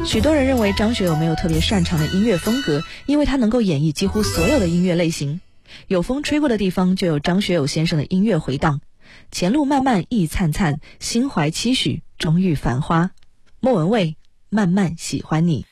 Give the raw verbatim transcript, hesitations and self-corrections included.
许多人认为张学友没有特别擅长的音乐风格，因为他能够演绎几乎所有的音乐类型。有风吹过的地方就有张学友先生的音乐回荡，前路漫漫意灿灿，心怀期许终遇繁花。莫文蔚，慢慢喜欢你。